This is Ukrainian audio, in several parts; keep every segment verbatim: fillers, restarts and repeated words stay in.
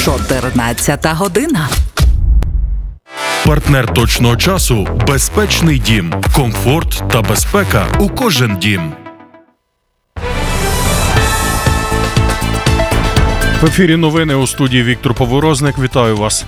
чотирнадцята година. Партнер точного часу – безпечний дім. Комфорт та безпека у кожен дім. В ефірі новини, у студії Віктор Поворозник. Вітаю вас.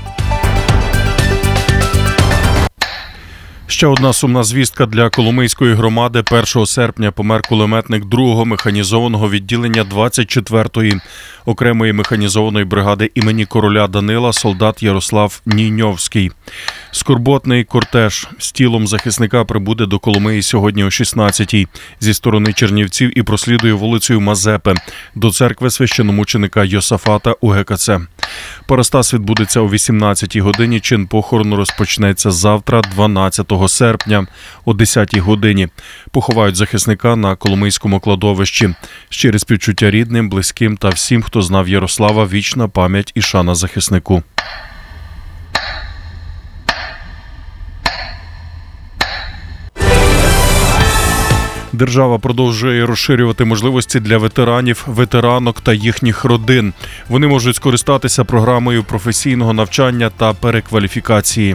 Ще одна сумна звістка для Коломийської громади. першого серпня помер кулеметник другого механізованого відділення двадцять четвертої окремої механізованої бригади імені короля Данила, солдат Ярослав Нійньовський. Скорботний кортеж з тілом захисника прибуде до Коломиї сьогодні о шістнадцятій зі сторони Чернівців і прослідує вулицею Мазепи до церкви священомученика Йосафата у ге ка це. Парастас відбудеться о вісімнадцятій годині. Чин похорону розпочнеться завтра, дванадцятого серпня, о десятій годині. Поховають захисника на Коломийському кладовищі. Щире співчуття рідним, близьким та всім, хто знав Ярослава. Вічна пам'ять і шана захиснику. Держава продовжує розширювати можливості для ветеранів, ветеранок та їхніх родин. Вони можуть скористатися програмою професійного навчання та перекваліфікації.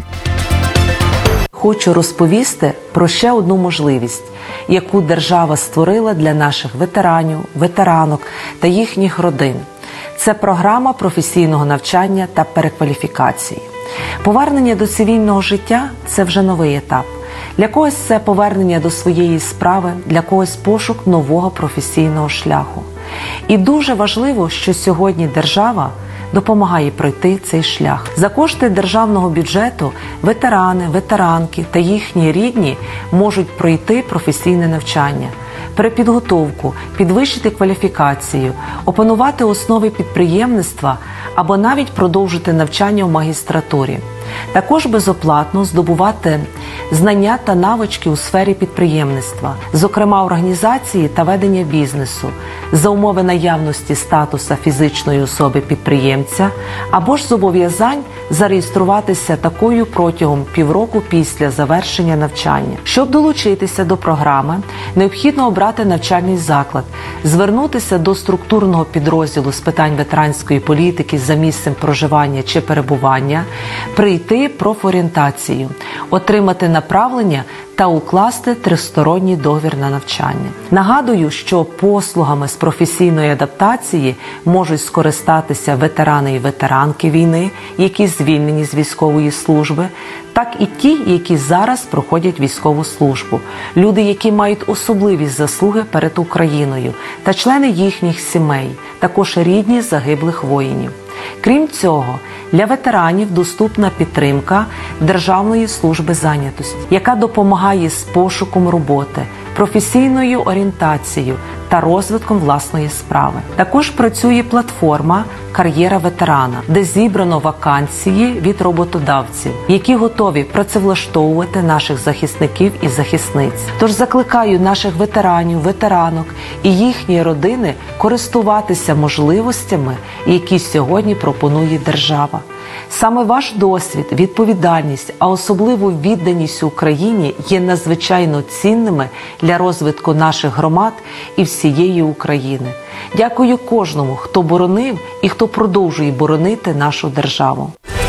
Хочу розповісти про ще одну можливість, яку держава створила для наших ветеранів, ветеранок та їхніх родин. Це програма професійного навчання та перекваліфікації. Повернення до цивільного життя – це вже новий етап. Для когось це повернення до своєї справи, для когось пошук нового професійного шляху. І дуже важливо, що сьогодні держава допомагає пройти цей шлях. За кошти державного бюджету ветерани, ветеранки та їхні рідні можуть пройти професійне навчання, перепідготовку, підвищити кваліфікацію, опанувати основи підприємництва або навіть продовжити навчання в магістратурі. Також безоплатно здобувати знання та навички у сфері підприємництва, зокрема організації та ведення бізнесу, за умови наявності статуса фізичної особи-підприємця або ж зобов'язань зареєструватися такою протягом півроку після завершення навчання. Щоб долучитися до програми, необхідно обрати навчальний заклад, звернутися до структурного підрозділу з питань ветеранської політики за місцем проживання чи перебування, прийти профорієнтацію, отримати направлення та укласти тристоронній договір на навчання. Нагадую, що послугами з професійної адаптації можуть скористатися ветерани і ветеранки війни, які звільнені з військової служби, так і ті, які зараз проходять військову службу, люди, які мають особливі заслуги перед Україною, та члени їхніх сімей, також рідні загиблих воїнів. Крім цього, для ветеранів доступна підтримка Державної служби зайнятості, яка допомагає з пошуком роботи, професійною орієнтацією та розвитком власної справи. Також працює платформа «Кар'єра ветерана», де зібрано вакансії від роботодавців, які готові працевлаштовувати наших захисників і захисниць. Тож закликаю наших ветеранів, ветеранок і їхні родини користуватися можливостями, які сьогодні пропонує держава. Саме ваш досвід, відповідальність, а особливо відданість Україні є надзвичайно цінними для розвитку наших громад і всієї України. Дякую кожному, хто боронив і хто продовжує боронити нашу державу.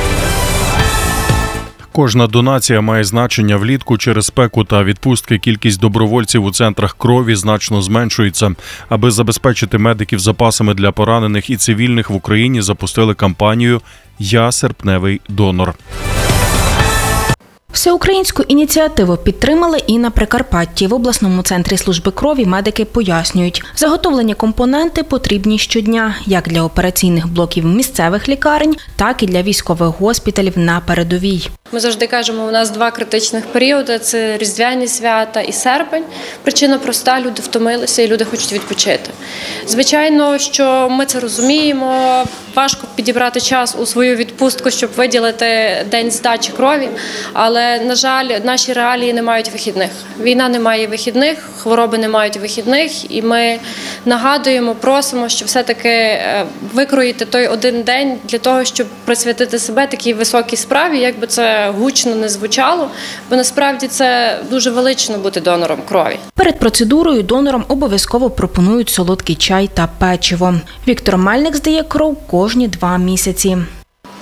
Кожна донація має значення. Влітку через спеку та відпустки кількість добровольців у центрах крові значно зменшується. Аби забезпечити медиків запасами для поранених і цивільних, в Україні запустили кампанію «Я серпневий донор». Всеукраїнську ініціативу підтримали і на Прикарпатті. В обласному центрі служби крові медики пояснюють, заготовлені компоненти потрібні щодня, як для операційних блоків місцевих лікарень, так і для військових госпіталів на передовій. Ми завжди кажемо, у нас два критичних періоди – це Різдвяні свята і серпень. Причина проста – люди втомилися і люди хочуть відпочити. Звичайно, що ми це розуміємо, важко підібрати час у свою відпустку, щоб виділити день здачі крові, але, на жаль, наші реалії не мають вихідних. Війна не має вихідних, хвороби не мають вихідних, і ми нагадуємо, просимо, що все-таки викроїти той один день для того, щоб присвятити себе такій високій справі, як би це гучно не звучало, бо насправді це дуже велично бути донором крові. Перед процедурою донорам обов'язково пропонують солодкий чай та печиво. Віктор Мельник здає кров кожні два місяці.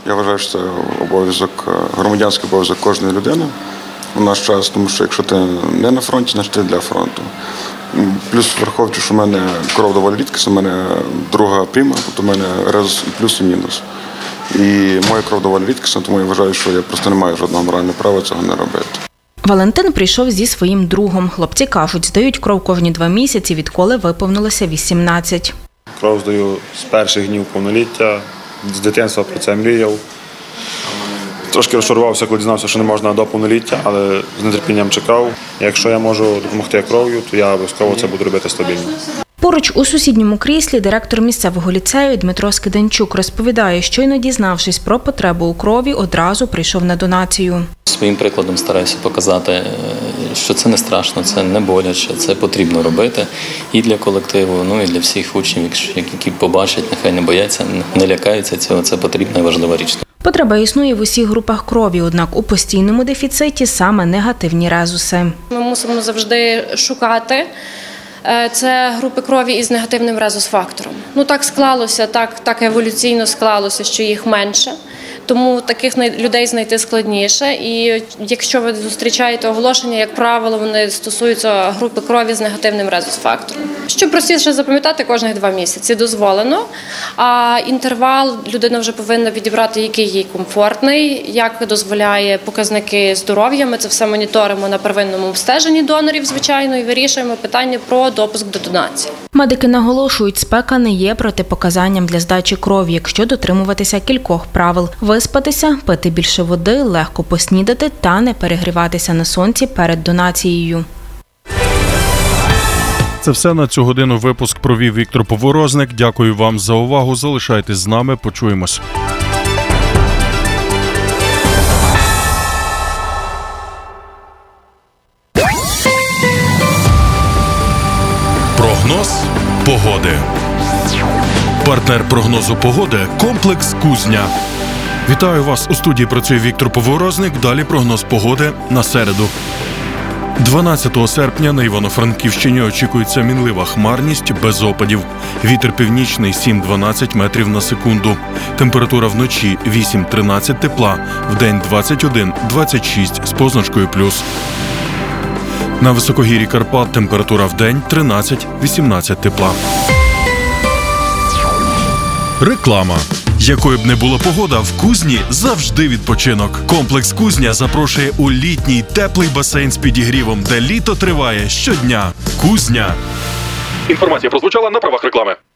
Я вважаю, що це обов'язок, громадянський обов'язок кожної людини у наш час, тому що якщо ти не на фронті, значить ти для фронту. Плюс враховуючи, що в мене кров доволі рідкісна, у мене друга пріма, тобто в мене резус і плюс, і мінус. І моя кров доволі рідкісна, тому я вважаю, що я просто не маю жодного морального права цього не робити. Валентин прийшов зі своїм другом. Хлопці кажуть, здають кров кожні два місяці, відколи виповнилося вісімнадцять. Кров здаю з перших днів повноліття, з дитинства про це мріяв. Трошки розчарувався, коли дізнався, що не можна до повноліття, але з нетерпінням чекав. Якщо я можу допомогти кров'ю, то я обов'язково це буду робити стабільно. Поруч у сусідньому кріслі директор місцевого ліцею Дмитро Скиданчук розповідає, щойно дізнавшись про потребу у крові, одразу прийшов на донацію. Своїм прикладом стараюся показати, що це не страшно, це не боляче, це потрібно робити і для колективу, ну і для всіх учнів, які побачать, нехай не бояться, не лякаються цього, це потрібна і важлива річ. Потреба існує в усіх групах крові, однак у постійному дефіциті саме негативні резуси. Ми мусимо завжди шукати. Це групи крові із негативним резус-фактором. Ну так склалося, так, так еволюційно склалося, що їх менше. Тому таких людей знайти складніше. І якщо ви зустрічаєте оголошення, як правило, вони стосуються групи крові з негативним резус-фактором. Щоб простіше запам'ятати, кожних два місяці дозволено. А інтервал людина вже повинна підібрати, який їй комфортний, як дозволяє показники здоров'я. Ми це все моніторимо на первинному обстеженні донорів, звичайно, і вирішуємо питання про допуск до донації. Медики наголошують, спека не є протипоказанням для здачі крові, якщо дотримуватися кількох правил. Виспатися, пити більше води, легко поснідати та не перегріватися на сонці перед донацією. Це все на цю годину. Випуск провів Віктор Поворозник. Дякую вам за увагу. Залишайтесь з нами. Почуємось. Прогноз погоди. Партнер прогнозу погоди – комплекс «Кузня». Вітаю вас! У студії працює Віктор Поворозник. Далі прогноз погоди на середу. дванадцятого серпня на Івано-Франківщині очікується мінлива хмарність без опадів. Вітер північний сім-дванадцять метрів на секунду. Температура вночі вісім-тринадцять тепла, вдень двадцять один-двадцять шість з позначкою плюс. На високогір'ї Карпат температура вдень тринадцять-вісімнадцять тепла. Реклама. Якою б не була погода, в Кузні завжди відпочинок. Комплекс «Кузня» запрошує у літній теплий басейн з підігрівом, де літо триває щодня. Кузня. Інформація прозвучала на правах реклами.